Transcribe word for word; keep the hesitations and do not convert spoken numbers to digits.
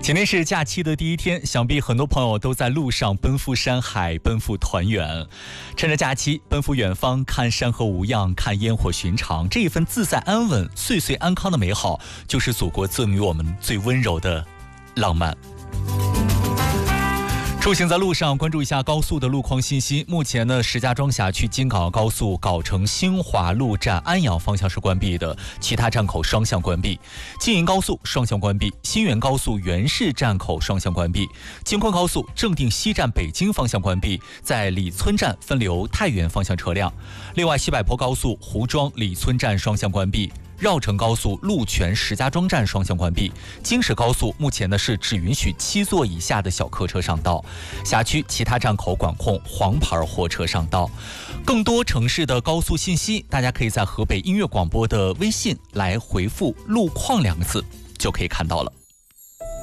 今天是假期的第一天，想必很多朋友都在路上奔赴山海，奔赴团圆。趁着假期，奔赴远方，看山河无恙，看烟火寻常，这一份自在安稳、岁岁安康的美好，就是祖国赠予我们最温柔的浪漫。出行在路上，关注一下高速的路况信息。目前呢，石家庄辖区京港澳高速藁城兴华路站安阳方向是关闭的，其他站口双向关闭。京银高速双向关闭，新源高速原市站口双向关闭，京昆高速正定西站北京方向关闭，在李村站分流太原方向车辆。另外，西柏坡高速胡庄李村站双向关闭。绕城高速鹿泉石家庄站双向关闭，京石高速目前呢是只允许七座以下的小客车上道，辖区其他站口管控黄牌货车上道。更多城市的高速信息，大家可以在河北音乐广播的微信来回复路况两个字就可以看到了。